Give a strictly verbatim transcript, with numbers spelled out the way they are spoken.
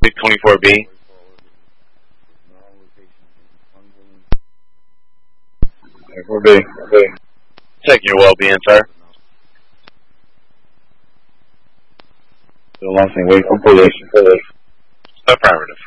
twenty-four B. twenty-four B. Checking your well-being, sir. Still launching, wait for police. Affirmative.